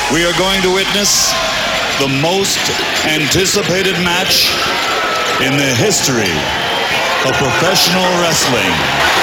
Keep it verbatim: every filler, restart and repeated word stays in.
We are going to witness the most anticipated match in the history of professional wrestling.